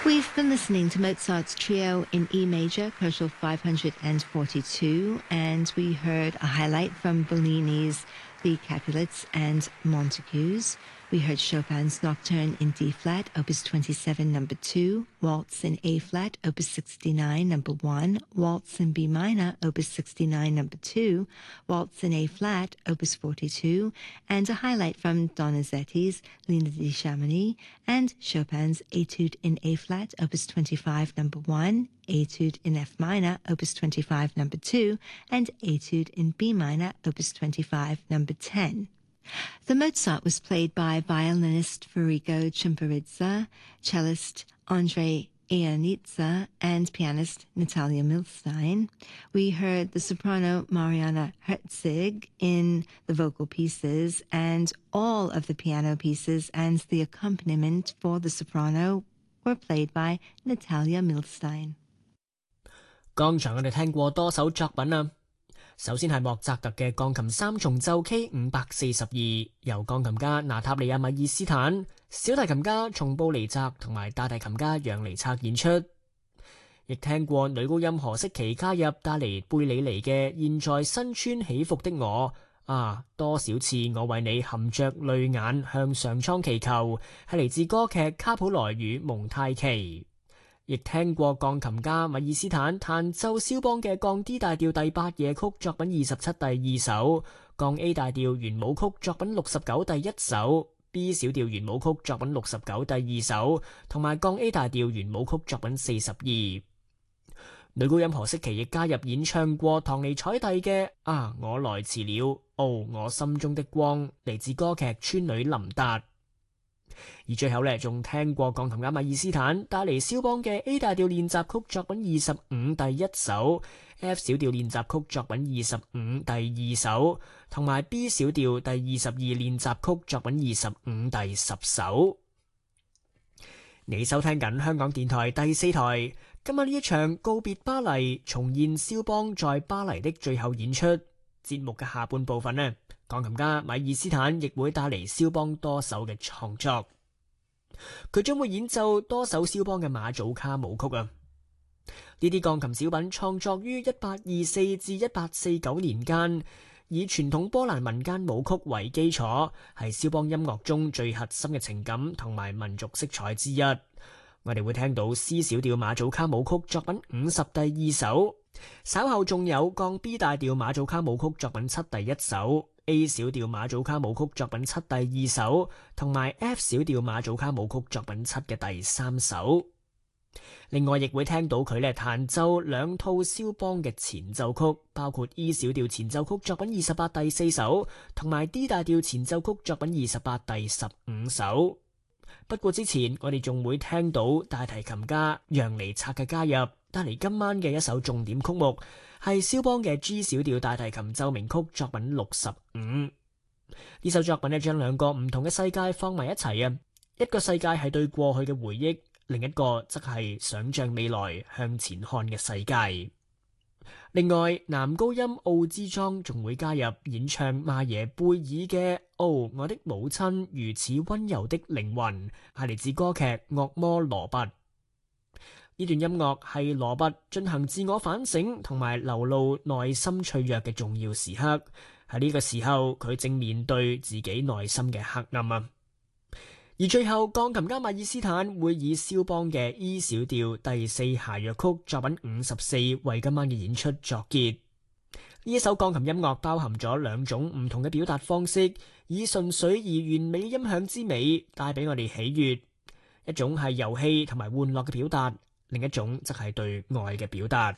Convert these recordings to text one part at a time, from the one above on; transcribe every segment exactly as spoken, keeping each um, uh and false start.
We've been listening to Mozart's trio in E major, Koszul five hundred forty-two, and we heard a highlight from Bellini's The Capulets and Montagues. We heard Chopin's Nocturne in D-flat, Opus twenty-seven, number two, Waltz in A-flat, Opus sixty-nine, number one, Waltz in B minor, Opus sixty-nine, number two, Waltz in A-flat, Opus forty-two, and a highlight from Donizetti's Lina di Chamonix, and Chopin's Etude in A-flat, Opus twenty-five, number one, Etude in F minor, Opus twenty-five, number two, and Etude in B minor, Opus twenty-five, number ten. The Mozart was played by violinist Federico Cimparizza, cellist Andrei Iannuzza, and pianist Natalia Milstein. We heard the soprano Mariana Herzig in the vocal pieces, and all of the piano pieces and the accompaniment for the soprano were played by Natalia Milstein. 剛才我哋聽過多首作品啊。首先係莫扎特嘅鋼琴三重奏 K 五百四十二，由鋼琴家娜塔莉亞米爾斯坦、小提琴家松布尼澤同埋大提琴家楊尼策演出。亦聽過女高音何式奇加入帶嚟貝里尼嘅現在身穿起伏的我啊，多少次我為你含着淚眼向上蒼祈求，係嚟自歌劇卡普萊與蒙太奇。亦聽過鋼琴家米爾斯坦彈奏肖邦嘅降 D 大調第八夜曲作品二十七第二首，降 A 大調圓舞曲作品六十九第一首， B 小調圓舞曲作品六十九第二首，同埋降 A 大調圓舞曲作品四十二。女高音何式奇亦加入演唱過唐尼采蒂嘅啊我來遲了，哦我心中的光，嚟自歌劇村女琳達。而最後呢，仲聽過鋼琴家米爾斯坦帶嚟肖邦嘅 A 大調練習曲作品二十五第一首， F 小調練習曲作品二十五第二首，同埋 B 小調第二十二練習曲作品二十五第十首。你收聽緊香港電台第四台，今晚呢一場告別巴黎，重現肖邦在巴黎的最後演出。節目嘅下半部分呢，鋼琴家米爾斯坦亦會帶嚟肖邦多首嘅創作，佢將會演奏多首肖邦嘅馬祖卡舞曲啊！呢啲鋼琴小品創作於一八二四至一八四九年間，以傳統波蘭民間舞曲為基礎，係肖邦音樂中最核心嘅情感同埋民族色彩之一。我哋會聽到 C 小調馬祖卡舞曲作品五十第二首，稍後仲有降 B 大調馬祖卡舞曲作品七第一首， A 小調馬祖卡舞曲作品七第二首，同埋 F 小調馬祖卡舞曲作品七嘅第三首。另外亦會聽到佢咧彈奏兩套肖邦嘅前奏曲，包括 E 小調前奏曲作品二十八第四首，同埋 D 大調前奏曲作品二十八第十五首。不過之前我哋仲會聽到大提琴家楊尼策嘅加入，帶嚟今晚嘅一首重點曲目，係肖邦嘅 G 小調大提琴奏鳴曲作品六十五。呢首作品咧將兩個唔同嘅世界放埋一齊啊，一個世界係對過去嘅回憶，另一個則係想像未來向前看嘅世界。另外，男高音奧茲莊仲會加入演唱馬耶貝爾嘅《哦，我的母親如此溫柔的靈魂》，係嚟自歌劇《惡魔羅拔》。呢段音樂係羅拔進行自我反省同埋流露內心脆弱嘅重要時刻。喺呢個時候，佢正面對自己內心嘅黑暗啊！而最後，鋼琴家米爾斯坦會以肖邦嘅 E 小調第四諧謔曲作品五十四為今晚嘅演出作結。呢一首鋼琴音樂包含咗兩種唔同嘅表達方式，以純粹而完美音響之美帶俾我哋喜悅。一種係遊戲同埋玩樂嘅表達，另一種則係對愛嘅表達。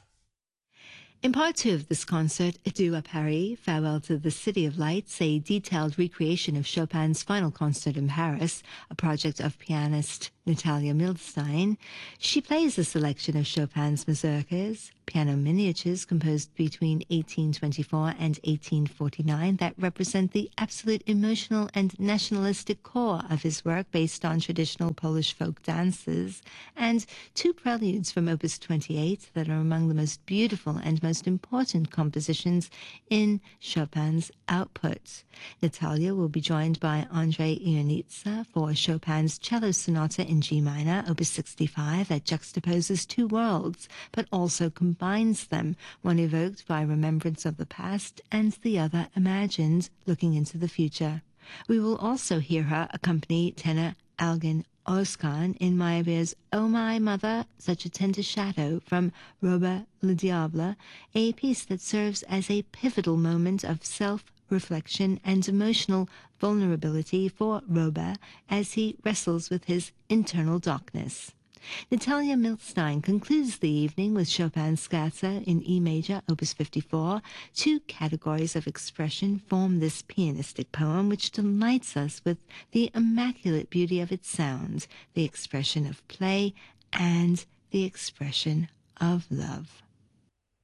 In part two of this concert, Adieu à Paris, Farewell to the City of Lights, a detailed recreation of Chopin's final concert in Paris, a project of pianist Natalia Milstein. She plays a selection of Chopin's mazurkas, piano miniatures composed between eighteen twenty-four and eighteen forty-nine that represent the absolute emotional and nationalistic core of his work based on traditional Polish folk dances, and two preludes from Opus twenty-eight that are among the most beautiful and most important compositions in Chopin's output. Natalia will be joined by Andrei Iannuzza for Chopin's cello sonata in in G minor, opus sixty-five, that juxtaposes two worlds, but also combines them, one evoked by remembrance of the past and the other imagined, looking into the future. We will also hear her accompany tenor Algin Özkan in Meyerbeer's Oh My Mother, Such a Tender Shadow from Robert le Diable, a piece that serves as a pivotal moment of self-reflection and emotional vulnerability for Robert as he wrestles with his internal darkness. Natalia Milstein concludes the evening with Chopin's Scherzo in E major, opus fifty-four. Two categories of expression form this pianistic poem, which delights us with the immaculate beauty of its sound, the expression of play and the expression of love.